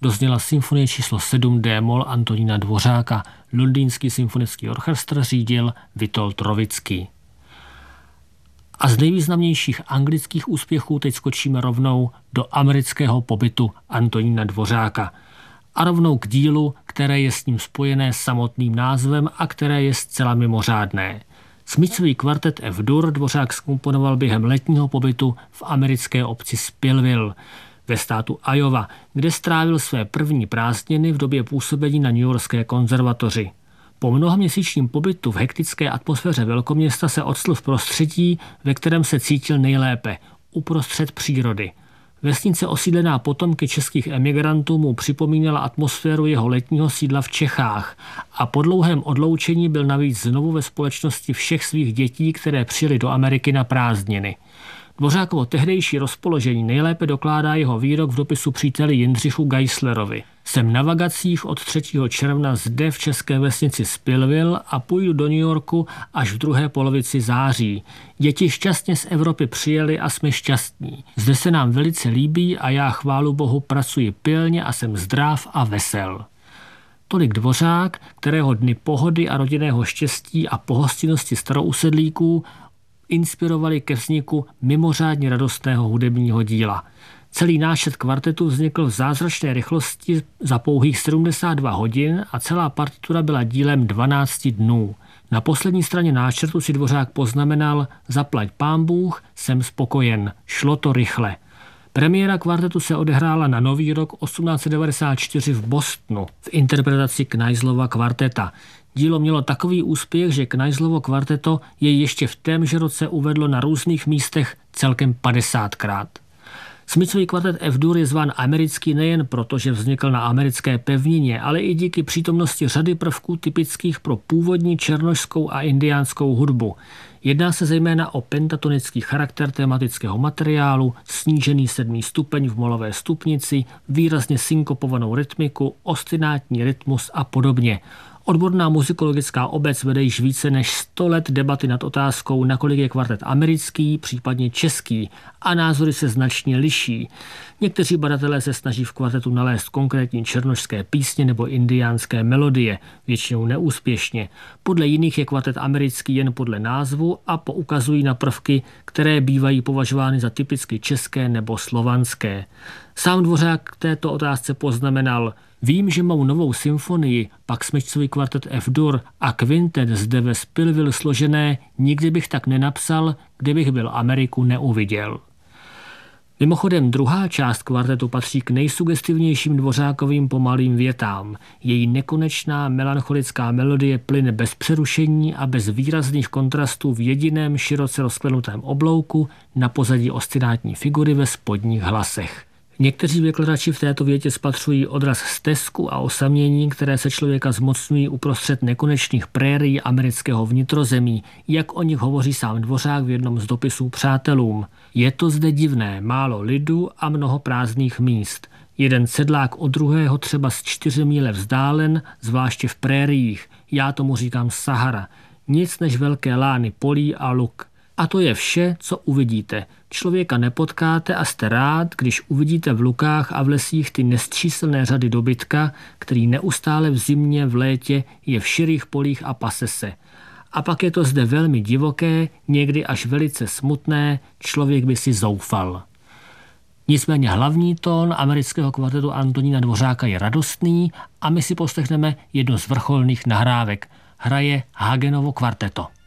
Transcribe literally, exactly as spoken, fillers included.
dozněla symfonie číslo sedm D-moll Antonína Dvořáka. Londýnský symfonický orchestr řídil Witold Rovický. A z nejvýznamnějších anglických úspěchů teď skočíme rovnou do amerického pobytu Antonína Dvořáka. A rovnou k dílu, které je s ním spojené samotným názvem a které je zcela mimořádné. Smyčcový kvartet F-dur Dvořák zkomponoval během letního pobytu v americké obci Spillville ve státu Iowa, kde strávil své první prázdniny v době působení na newyorské konzervatoři. Po mnohaměsíčním pobytu v hektické atmosféře velkoměsta se octl v prostředí, ve kterém se cítil nejlépe, uprostřed přírody. Vesnice osídlená potomky českých emigrantů mu připomínala atmosféru jeho letního sídla v Čechách a po dlouhém odloučení byl navíc znovu ve společnosti všech svých dětí, které přijeli do Ameriky na prázdniny. Dvořákovo tehdejší rozpoložení nejlépe dokládá jeho výrok v dopisu příteli Jindřichu Geislerovi. Jsem na vagacích od třetího června zde v české vesnici Spillville a půjdu do New Yorku až v druhé polovici září. Děti šťastně z Evropy přijeli a jsme šťastní. Zde se nám velice líbí a já chválu Bohu pracuji pilně a jsem zdrav a vesel. Tolik Dvořák, kterého dny pohody a rodinného štěstí a pohostinnosti starousedlíků inspirovali ke vzniku mimořádně radostného hudebního díla. Celý náčrt kvartetu vznikl v zázračné rychlosti za pouhých sedmdesát dva hodin a celá partitura byla dílem dvanácti dnů. Na poslední straně náčrtu si Dvořák poznamenal: zaplať pán Bůh, jsem spokojen, šlo to rychle. Premiéra kvartetu se odehrála na Nový rok osmnáct set devadesát čtyři v Bostonu v interpretaci Kneisslova kvarteta. Dílo mělo takový úspěch, že Kneisslovo kvarteto jej ještě v témže roce uvedlo na různých místech celkem padesátkrát. Smyčcový kvartet F-dur je zván americký nejen proto, že vznikl na americké pevnině, ale i díky přítomnosti řady prvků typických pro původní černošskou a indiánskou hudbu. Jedná se zejména o pentatonický charakter tematického materiálu, snížený sedmý stupeň v molové stupnici, výrazně synkopovanou rytmiku, ostinátní rytmus a podobně. Odborná muzikologická obec vede již více než sto let debaty nad otázkou, nakolik je kvartet americký, případně český, a názory se značně liší. Někteří badatelé se snaží v kvartetu nalézt konkrétní černošské písně nebo indiánské melodie, většinou neúspěšně. Podle jiných je kvartet americký jen podle názvu a poukazují na prvky, které bývají považovány za typicky české nebo slovanské. Sám Dvořák k této otázce poznamenal: vím, že mou novou symfonii, pak smyčcový kvartet F-dur a kvintet zde ve Spillville složené, nikdy bych tak nenapsal, kdybych byl Ameriku neuviděl. Mimochodem druhá část kvartetu patří k nejsugestivnějším Dvořákovým pomalým větám. Její nekonečná melancholická melodie plyne bez přerušení a bez výrazných kontrastů v jediném široce rozklenutém oblouku na pozadí ostinátní figury ve spodních hlasech. Někteří vykladači v této větě spatřují odraz stesku a osamění, které se člověka zmocňují uprostřed nekonečných prérií amerického vnitrozemí, jak o nich hovoří sám Dvořák v jednom z dopisů přátelům. Je to zde divné, málo lidu a mnoho prázdných míst. Jeden sedlák od druhého třeba z čtyři míle vzdálen, zvláště v prériích. Já tomu říkám Sahara. Nic než velké lány polí a luk. A to je vše, co uvidíte. Člověka nepotkáte a jste rád, když uvidíte v lukách a v lesích ty nesčíslné řady dobytka, který neustále v zimě, v létě je v širých polích a pase se. A pak je to zde velmi divoké, někdy až velice smutné, člověk by si zoufal. Nicméně hlavní tón amerického kvartetu Antonína Dvořáka je radostný a my si poslechneme jednu z vrcholných nahrávek. Hraje Hagenovo kvarteto.